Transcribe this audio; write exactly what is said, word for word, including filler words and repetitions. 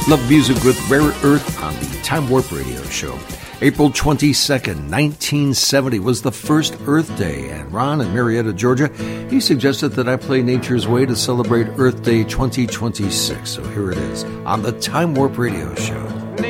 Love music with Rare Earth on the Time Warp Radio Show. April twenty-second, nineteen seventy was the first Earth Day, and Ron in Marietta, Georgia, he suggested that I play Nature's Way to celebrate Earth Day twenty twenty-six. So here it is on the Time Warp Radio Show.